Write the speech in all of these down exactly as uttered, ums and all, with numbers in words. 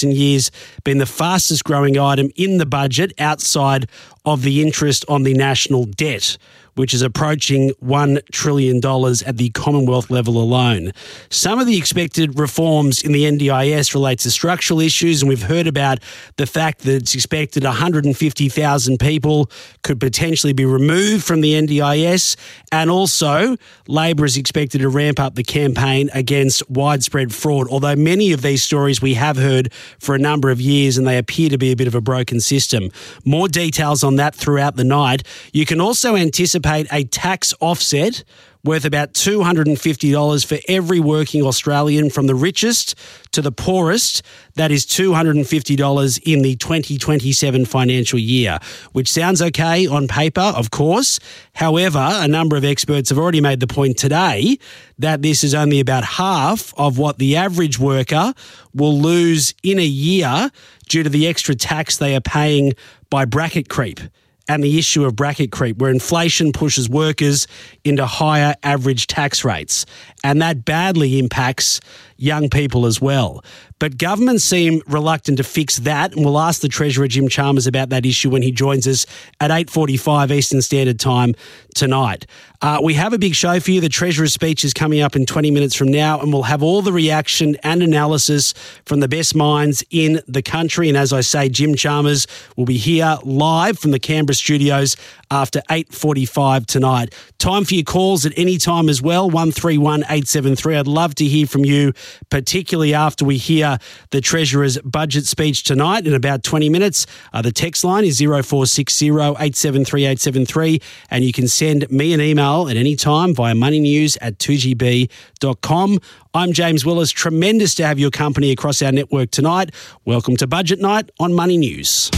years been the fastest growing item in the budget outside of the interest on the national debt, which is approaching one trillion dollars at the Commonwealth level alone. Some of the expected reforms in the N D I S relate to structural issues, and we've heard about the fact that it's expected one hundred fifty thousand people could potentially be removed from the N D I S, and also Labor is expected to ramp up the campaign against widespread fraud, although many of these stories we have heard for a number of years and they appear to be a bit of a broken system. More details on that throughout the night. You can also anticipate a tax offset worth about two hundred fifty dollars for every working Australian from the richest to the poorest. That is two hundred fifty dollars in the twenty twenty-seven financial year, which sounds okay on paper, of course. However, a number of experts have already made the point today that this is only about half of what the average worker will lose in a year due to the extra tax they are paying by bracket creep. And the issue of bracket creep, where inflation pushes workers into higher average tax rates. And that badly impacts young people as well. But governments seem reluctant to fix that, and we'll ask the Treasurer, Jim Chalmers, about that issue when he joins us at eight forty-five Eastern Standard Time tonight. Uh, we have a big show for you. The Treasurer's speech is coming up in twenty minutes from now, and we'll have all the reaction and analysis from the best minds in the country. And as I say, Jim Chalmers will be here live from the Canberra studios after eight forty-five tonight. Time for your calls at any time as well, one three one eight seven three. I'd love to hear from you, particularly after we hear the Treasurer's budget speech tonight in about twenty minutes. Uh, the text line is zero four six zero eight seven three eight seven three, and you can send me an email at any time via moneynews at two g b dot com. I'm James Willis. Tremendous to have your company across our network tonight. Welcome to Budget Night on Money News.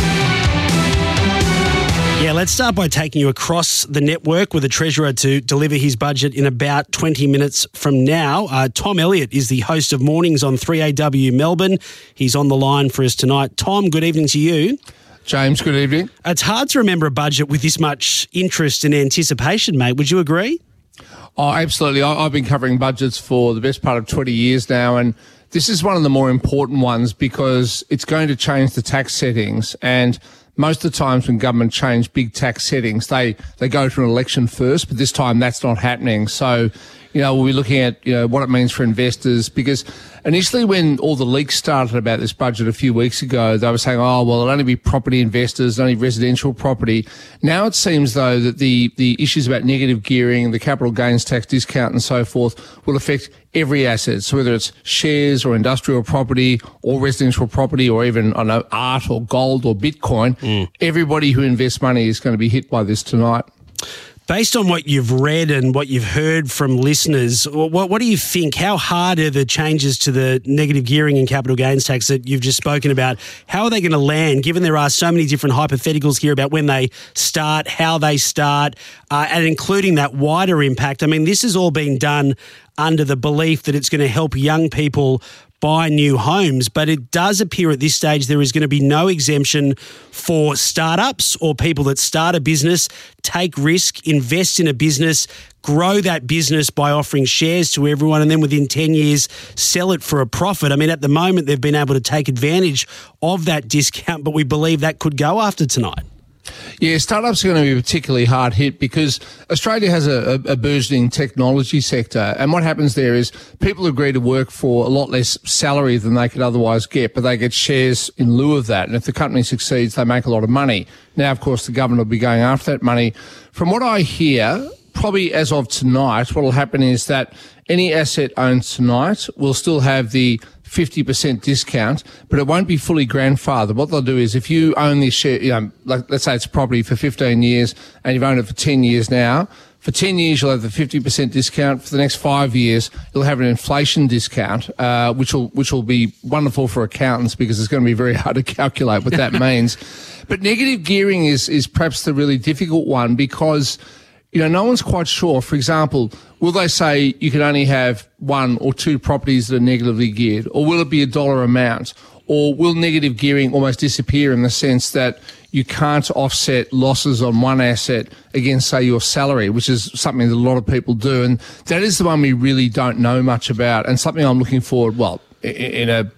Yeah, let's start by taking you across the network with the Treasurer to deliver his budget in about twenty minutes from now. Uh, Tom Elliott is the host of Mornings on three A W Melbourne. He's on the line for us tonight. Tom, good evening to you. James, good evening. It's hard to remember a budget with this much interest and anticipation, mate. Would you agree? Oh, absolutely. I, I've been covering budgets for the best part of twenty years now, and this is one of the more important ones because it's going to change the tax settings. And most of the times when government change big tax settings, they, they go to an election first, but this time that's not happening. So, you know, we'll be looking at, you know, what it means for investors, because initially when all the leaks started about this budget a few weeks ago, they were saying, oh, well, it'll only be property investors, only residential property. Now it seems, though, that the, the issues about negative gearing, the capital gains tax discount and so forth will affect every asset. So whether it's shares or industrial property or residential property or even, I don't know, art or gold or Bitcoin, mm. everybody who invests money is going to be hit by this tonight. Based on what you've read and what you've heard from listeners, what, what do you think? How hard are the changes to the negative gearing and capital gains tax that you've just spoken about? How are they going to land, given there are so many different hypotheticals here about when they start, how they start, uh, and including that wider impact? I mean, this has all been done under the belief that it's going to help young people buy new homes, but it does appear at this stage there is going to be no exemption for startups or people that start a business, take risk, invest in a business, grow that business by offering shares to everyone, and then within ten years sell it for a profit. I mean, at the moment they've been able to take advantage of that discount, but we believe that could go after tonight. Yeah, startups are going to be particularly hard hit because Australia has a, a, a burgeoning technology sector. And what happens there is people agree to work for a lot less salary than they could otherwise get, but they get shares in lieu of that. And if the company succeeds, they make a lot of money. Now, of course, the government will be going after that money. From what I hear, probably as of tonight, what will happen is that any asset owned tonight will still have the fifty percent discount, but it won't be fully grandfathered. What they'll do is if you own this share, you know, like, let's say it's a property for fifteen years and you've owned it for ten years now, for ten years you'll have the fifty percent discount. For the next five years, you'll have an inflation discount, uh, which will, which will be wonderful for accountants because it's going to be very hard to calculate what that means. But negative gearing is, is perhaps the really difficult one because, you know, no one's quite sure. For example, will they say you can only have one or two properties that are negatively geared? Or will it be a dollar amount? Or will negative gearing almost disappear in the sense that you can't offset losses on one asset against, say, your salary, which is something that a lot of people do. And that is the one we really don't know much about and something I'm looking forward, well, in a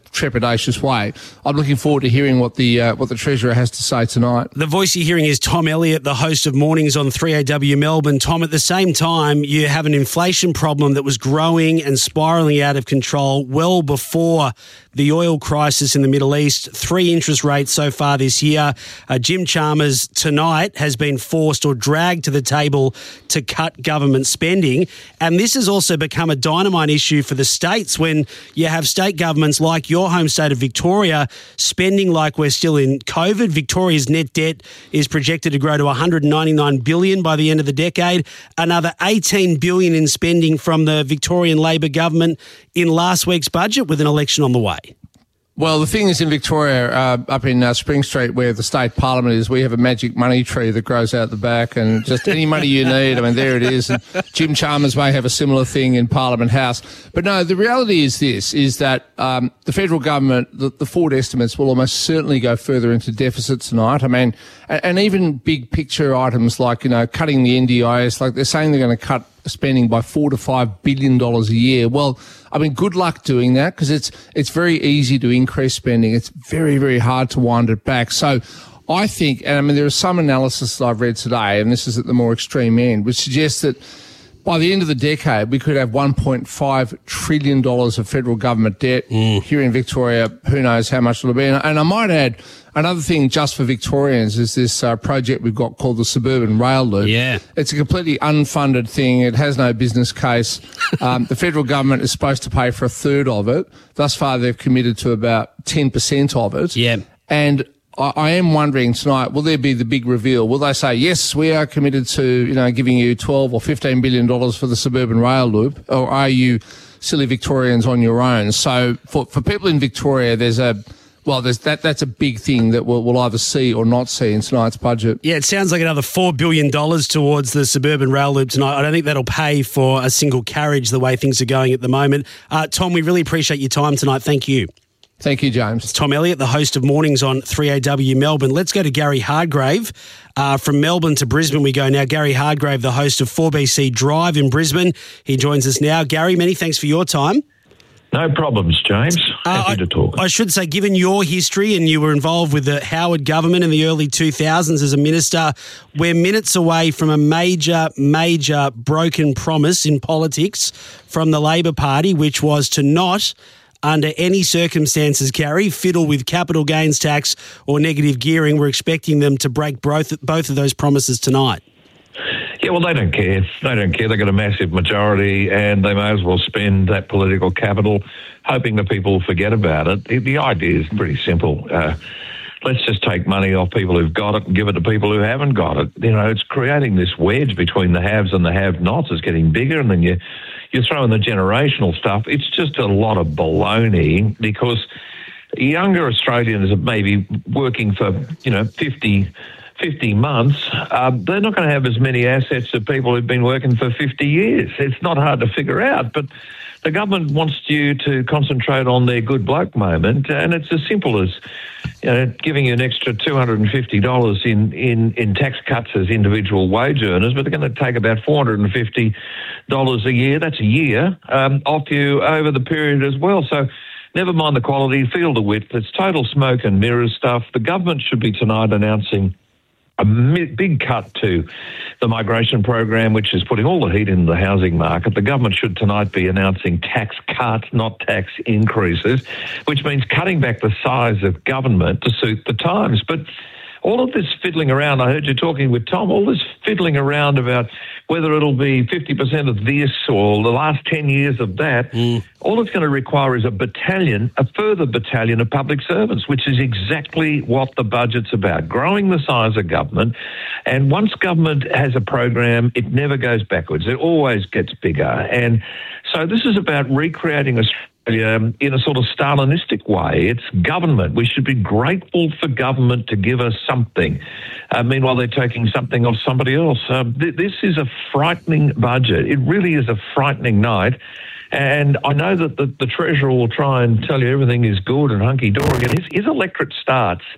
trepidatious way. I'm looking forward to hearing what the uh, what the Treasurer has to say tonight. The voice you're hearing is Tom Elliott, the host of Mornings on three A W Melbourne. Tom, at the same time, you have an inflation problem that was growing and spiralling out of control well before the oil crisis in the Middle East. Three interest rates so far this year. Uh, Jim Chalmers tonight has been forced or dragged to the table to cut government spending. And this has also become a dynamite issue for the states when you have state governments like your home state of Victoria spending like we're still in COVID. Victoria's net debt is projected to grow to one hundred ninety-nine billion dollars by the end of the decade. Another eighteen billion dollars in spending from the Victorian Labor government in last week's budget with an election on the way. Well, the thing is, in Victoria, uh, up in uh, Spring Street, where the state parliament is, we have a magic money tree that grows out the back, and just any money you need, I mean, there it is. And Jim Chalmers may have a similar thing in Parliament House. But no, the reality is this, is that um, the federal government, the, the forward estimates will almost certainly go further into deficit tonight. I mean, and, and even big picture items like, you know, cutting the N D I S, like they're saying they're going to cut spending by four to five billion dollars a year. Well, I mean, good luck doing that, because it's it's very easy to increase spending. It's very, very hard to wind it back. So I think, and I mean, there is some analysis that I've read today, and this is at the more extreme end, which suggests that by the end of the decade, we could have one point five trillion dollars of federal government debt mm. here in Victoria. Who knows how much it'll be. And, and I might add, another thing just for Victorians is this uh, project we've got called the Suburban Rail Loop. Yeah. It's a completely unfunded thing. It has no business case. Um, the federal government is supposed to pay for a third of it. Thus far, they've committed to about ten percent of it. Yeah. And I, I am wondering tonight, will there be the big reveal? Will they say, yes, we are committed to, you know, giving you twelve or fifteen billion dollars for the Suburban Rail Loop? Or are you silly Victorians on your own? So for, for people in Victoria, there's a, Well, there's that. That's a big thing that we'll, we'll either see or not see in tonight's budget. Yeah, it sounds like another four billion dollars towards the Suburban Rail Loop tonight. I don't think that'll pay for a single carriage the way things are going at the moment. Uh, Tom, we really appreciate your time tonight. Thank you. Thank you, James. It's Tom Elliott, the host of Mornings on three A W Melbourne. Let's go to Gary Hardgrave. Uh, from Melbourne to Brisbane we go now. Gary Hardgrave, the host of four B C Drive in Brisbane. He joins us now. Gary, many thanks for your time. No problems, James. Happy uh, to talk. I, I should say, given your history, and you were involved with the Howard government in the early two thousands as a minister, we're minutes away from a major, major broken promise in politics from the Labor Party, which was to not, under any circumstances, Gary, fiddle with capital gains tax or negative gearing. We're expecting them to break both, both of those promises tonight. Yeah, well, they don't care. They don't care. They've got a massive majority and they may as well spend that political capital hoping that people will forget about it. The, the idea is pretty simple. Uh, let's just take money off people who've got it and give it to people who haven't got it. You know, it's creating this wedge between the haves and the have-nots. It's getting bigger, and then you, you throw in the generational stuff. It's just a lot of baloney, because younger Australians are maybe working for, you know, fifty fifty months, uh, they're not going to have as many assets as people who've been working for fifty years. It's not hard to figure out, but the government wants you to concentrate on their good bloke moment, and it's as simple as, you know, giving you an extra two hundred fifty dollars in, in, in tax cuts as individual wage earners, but they're going to take about four hundred fifty dollars a year, that's a year, um, off you over the period as well. So never mind the quality, feel the width. It's total smoke and mirrors stuff. The government should be tonight announcing a big cut to the migration program, which is putting all the heat in the housing market. The government should tonight be announcing tax cuts, not tax increases, which means cutting back the size of government to suit the times. But all of this fiddling around, I heard you talking with Tom, all this fiddling around about whether it'll be fifty percent of this or the last ten years of that, mm. all it's going to require is a battalion, a further battalion of public servants, which is exactly what the budget's about, growing the size of government. And once government has a program, it never goes backwards. It always gets bigger. And so this is about recreating Australia Um, in a sort of Stalinistic way. It's government. We should be grateful for government to give us something. Uh, meanwhile, they're taking something off somebody else. Uh, th- this is a frightening budget. It really is a frightening night. And I know that the, the Treasurer will try and tell you everything is good and hunky-dory. And his, his electorate starts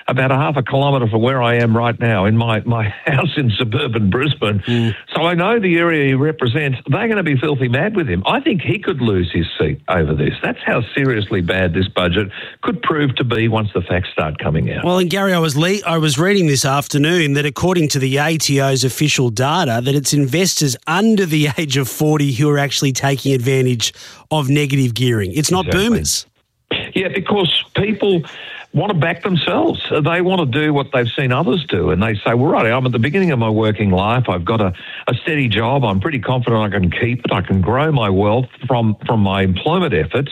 about a half a kilometre from where I am right now in my, my house in suburban Brisbane. Mm. So I know the area he represents. They're going to be filthy mad with him. I think he could lose his seat over this. That's how seriously bad this budget could prove to be once the facts start coming out. Well, and Gary, I was le- I was reading this afternoon that according to the A T O's official data, that it's investors under the age of forty who are actually taking advantage of negative gearing. It's not exactly. boomers. Yeah, because people want to back themselves. They want to do what they've seen others do. And they say, well, right, I'm at the beginning of my working life. I've got a, a steady job. I'm pretty confident I can keep it. I can grow my wealth from, from my employment efforts.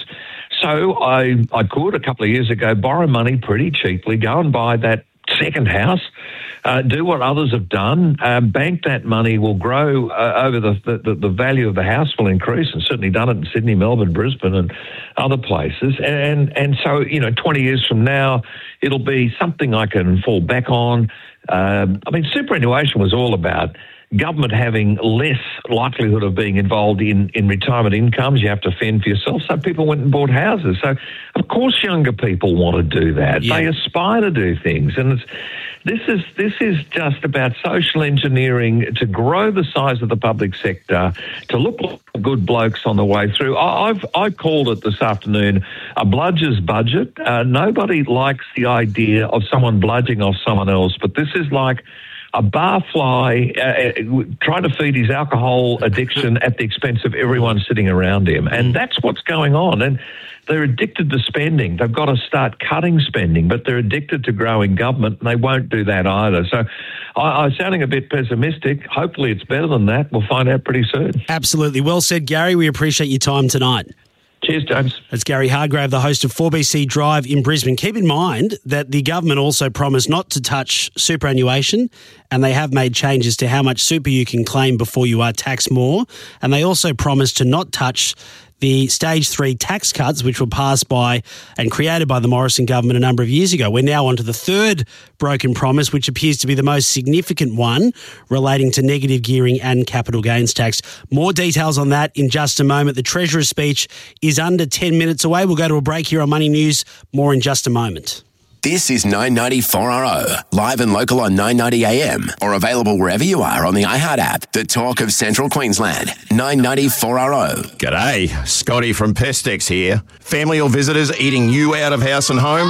So I, I could, a couple of years ago, borrow money pretty cheaply, go and buy that second house, uh, do what others have done, uh, bank that money, will grow uh, over the, the the value of the house will increase, and certainly done it in Sydney, Melbourne, Brisbane and other places. And and so, you know, twenty years from now, it'll be something I can fall back on. Um, I mean, superannuation was all about government having less likelihood of being involved in, in retirement incomes. You have to fend for yourself. So people went and bought houses. So, of course, younger people want to do that. Yeah. They aspire to do things. And it's, this is this is just about social engineering to grow the size of the public sector, to look like good blokes on the way through. I, I've I called it this afternoon a bludger's budget. Uh, nobody likes the idea of someone bludging off someone else, but this is like a barfly uh, trying to feed his alcohol addiction at the expense of everyone sitting around him. And that's what's going on. And they're addicted to spending. They've got to start cutting spending, but they're addicted to growing government, and they won't do that either. So I, I'm sounding a bit pessimistic. Hopefully it's better than that. We'll find out pretty soon. Absolutely. Well said, Gary. We appreciate your time tonight. Cheers, James. That's Gary Hargrave, the host of four B C Drive in Brisbane. Keep in mind that the government also promised not to touch superannuation, and they have made changes to how much super you can claim before you are taxed more. And they also promised to not touch the stage three tax cuts, which were passed by and created by the Morrison government a number of years ago. We're now on to the third broken promise, which appears to be the most significant one, relating to negative gearing and capital gains tax. More details on that in just a moment. The Treasurer's speech is under ten minutes away. We'll go to a break here on Money News. More in just a moment. This is nine ninety four R O, live and local on nine ninety A M, or available wherever you are on the iHeart app. The talk of Central Queensland, nine ninety four R O. G'day, Scotty from Pestex here. Family or visitors eating you out of house and home?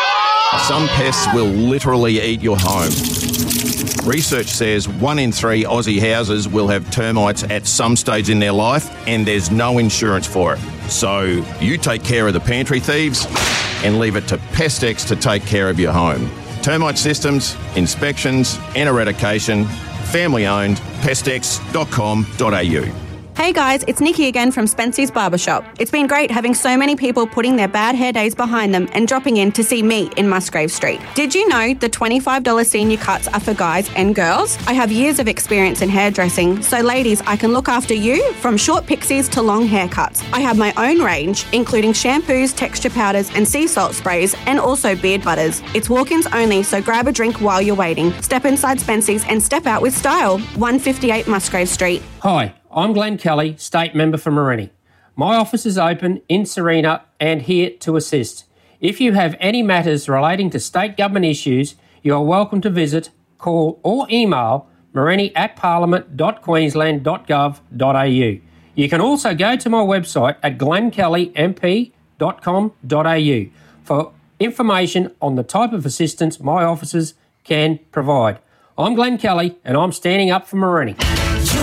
Some pests will literally eat your home. Research says one in three Aussie houses will have termites at some stage in their life, and there's no insurance for it. So you take care of the pantry thieves and leave it to Pestex to take care of your home. Termite systems, inspections and eradication, family owned, pestex dot com dot a u. Hey guys, it's Nikki again from Spency's Barbershop. It's been great having so many people putting their bad hair days behind them and dropping in to see me in Musgrave Street. Did you know the twenty-five dollars senior cuts are for guys and girls? I have years of experience in hairdressing, so ladies, I can look after you from short pixies to long haircuts. I have my own range, including shampoos, texture powders and sea salt sprays, and also beard butters. It's walk-ins only, so grab a drink while you're waiting. Step inside Spency's and step out with style. one fifty-eight Musgrave Street. Hi, I'm Glenn Kelly, State Member for Morini. My office is open in Serena and here to assist. If you have any matters relating to state government issues, you are welcome to visit, call or email morini at parliament dot queensland dot gov dot a u. You can also go to my website at glenn kelly m p dot com dot a u for information on the type of assistance my offices can provide. I'm Glenn Kelly and I'm standing up for Morini.